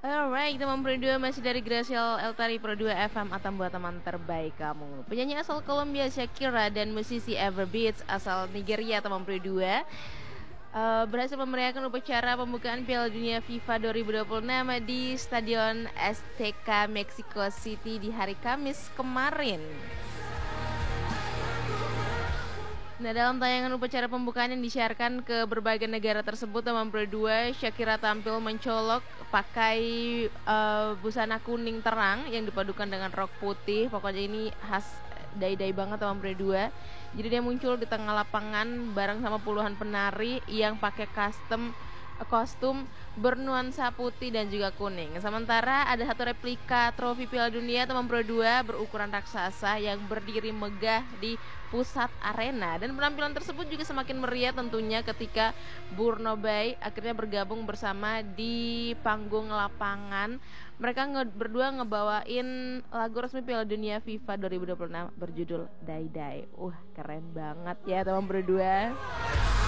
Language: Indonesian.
Alright, teman Pro 2 masih dari Gracial Eltari Pro 2 FM atau buat teman terbaik kamu. Penyanyi asal Kolombia Shakira dan musisi Everbeats asal Nigeria teman Pro 2 berhasil memeriahkan upacara pembukaan Piala Dunia FIFA 2026 di Stadion Azteca Mexico City di hari Kamis kemarin. Nah, dalam tayangan upacara pembukaan yang disiarkan ke berbagai negara tersebut, teman Pro 2, Shakira tampil mencolok pakai busana kuning terang yang dipadukan dengan rok putih. Pokoknya ini khas dai-dai banget teman Pro 2. Jadi dia muncul di tengah lapangan bareng sama puluhan penari yang pakai kostum bernuansa putih dan juga kuning. Sementara ada satu replika trofi Piala Dunia teman Pro 2 berukuran raksasa yang berdiri megah di pusat arena, dan penampilan tersebut juga semakin meriah tentunya ketika Burna Boy akhirnya bergabung bersama di panggung lapangan. Mereka berdua ngebawain lagu resmi Piala Dunia FIFA 2026 berjudul Dai Dai. Keren banget ya teman Pro 2.